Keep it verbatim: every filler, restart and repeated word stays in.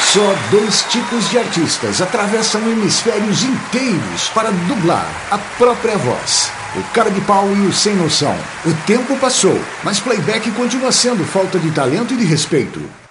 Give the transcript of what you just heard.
Só dois tipos de artistas atravessam hemisférios inteiros para dublar a própria voz. O cara de pau e o sem noção. O tempo passou, mas playback continua sendo falta de talento e de respeito.